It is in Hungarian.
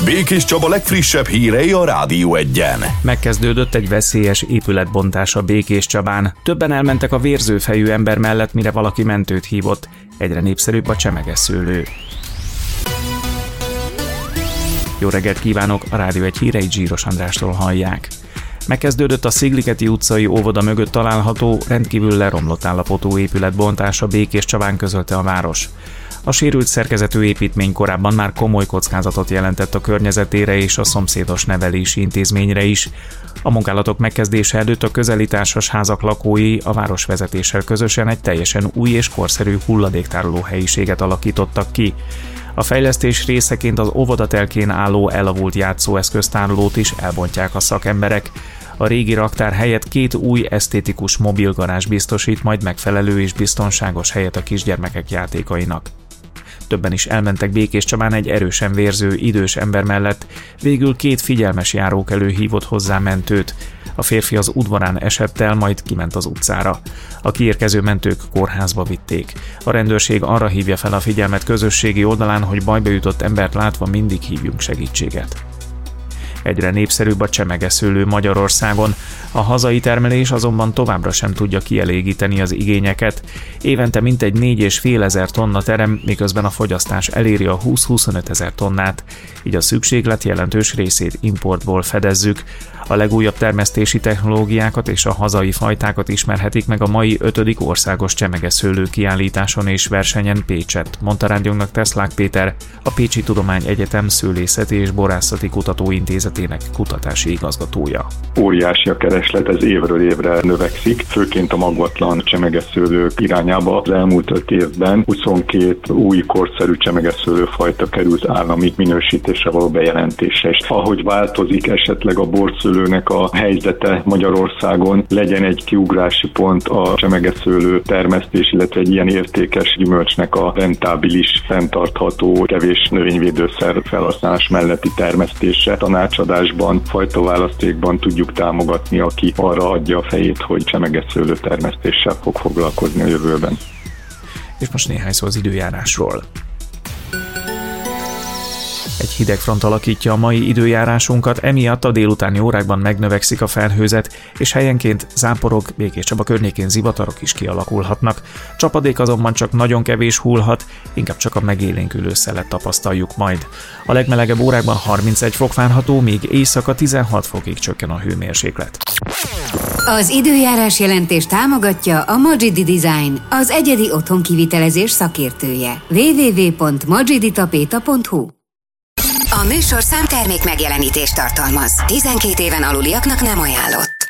Békés Csaba legfrissebb hírei a Rádió Egyen. Megkezdődött egy veszélyes épületbontás a Békés Csabán. Többen elmentek a vérzőfejű ember mellett, mire valaki mentőt hívott. Egyre népszerűbb a csemegeszőlő. Jó reggelt kívánok, a Rádió Egy híreit Zsíros Andrástól hallják. Megkezdődött a Szigligeti utcai óvoda mögött található, rendkívül leromlott állapotú épületbontása Békés Csabán, közölte a város. A sérült szerkezetű építmény korábban már komoly kockázatot jelentett a környezetére és a szomszédos nevelési intézményre is. A munkálatok megkezdése előtt a közeli társasházak lakói a városvezetéssel közösen egy teljesen új és korszerű hulladéktároló helyiséget alakítottak ki. A fejlesztés részeként az óvodatelkén álló elavult játszóeszköztárolót is elbontják a szakemberek. A régi raktár helyett 2 új esztétikus mobilgarázs biztosít majd megfelelő és biztonságos helyet a kisgyermekek játékainak. Többen is elmentek Békés Csabán egy erősen vérző idős ember mellett, végül 2 figyelmes járókelő hívott hozzá mentőt. A férfi az udvarán esett el, majd kiment az utcára. A kiérkező mentők kórházba vitték. A rendőrség arra hívja fel a figyelmet közösségi oldalán, hogy bajba jutott embert látva mindig hívjunk segítséget. Egyre népszerűbb a csemegeszőlő Magyarországon. A hazai termelés azonban továbbra sem tudja kielégíteni az igényeket. Évente mintegy 4,5 tonna terem, miközben a fogyasztás eléri a 20-25 ezer tonnát, így a szükséglet jelentős részét importból fedezzük. A legújabb termesztési technológiákat és a hazai fajtákat ismerhetik meg a mai 5. országos csemegeszőlő kiállításon és versenyen Pécsett, mondta rádiónknak Teslák Péter, a Pécsi Tudományegyetem Szőlészeti és Borászati Kutatóintézetének kutatási igazgatója. Óriási a kereslet, ez évről évre növekszik, főként a magvatlan csemegeszőlők irányába. Az elmúlt 5 évben 22 új korszerű csemegeszőlőfajta került állami minősítésre való bejelentésre. És ahogy változik esetleg a borszőlőnek a helyzete Magyarországon, legyen egy kiugrási pont a csemegeszőlő termesztés, illetve egy ilyen értékes gyümölcsnek a rentábilis, fenntartható, kevés növényvédőszer felhasználás melletti termesztése. Tanácsadásban, fajtaválasztékban tudjuk támogatni, aki arra adja a fejét, hogy csemegeszőlő termesztéssel fog foglalkozni a jövőben. És most néhány szó az időjárásról. Egy hideg front alakítja a mai időjárásunkat, emiatt a délutáni órákban megnövekszik a felhőzet, és helyenként záporok, Békés Csaba környékén zivatarok is kialakulhatnak. Csapadék azonban csak nagyon kevés hullhat, inkább csak a megélénkülő szelet tapasztaljuk majd. A legmelegebb órákban 31 fok várható, míg éjszaka 16 fokig csökken a hőmérséklet. Az időjárás jelentés támogatja a Magidi Design, az egyedi otthonkivitelezés szakértője. www.magiditapeta.hu. A műsor számtermék megjelenítést tartalmaz. 12 éven aluliaknak nem ajánlott.